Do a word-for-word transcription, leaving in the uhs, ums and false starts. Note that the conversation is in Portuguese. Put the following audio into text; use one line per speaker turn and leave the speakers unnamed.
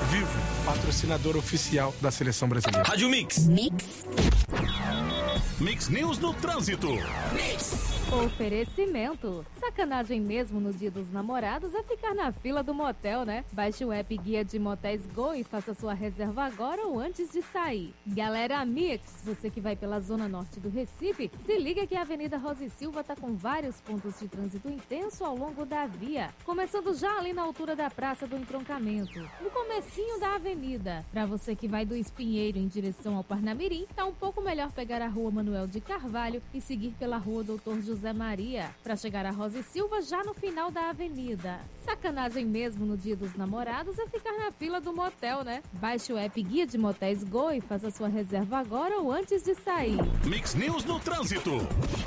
Vivo, patrocinador oficial da seleção brasileira.
Rádio Mix.
Mix.
Mix News no Trânsito.
Mix.
Oferecimento. Sacanagem mesmo no Dia dos Namorados é ficar na fila do motel, né? Baixe o app Guia de Motéis Go e faça sua reserva agora ou antes de sair. Galera Mix, você que vai pela zona norte do Recife, se liga que a Avenida Rosa e Silva tá com vários pontos de trânsito intenso ao longo da via. Começando já ali na altura da Praça do Entroncamento, no comecinho da avenida. Pra você que vai do Espinheiro em direção ao Parnamirim, tá um pouco melhor pegar a Rua Manuel de Carvalho e seguir pela Rua Doutor José Maria, para chegar a Rosa e Silva já no final da avenida. Sacanagem mesmo no Dia dos Namorados é ficar na fila do motel, né? Baixe o app Guia de Motéis Go e faça sua reserva agora ou antes de sair.
Mix News no Trânsito.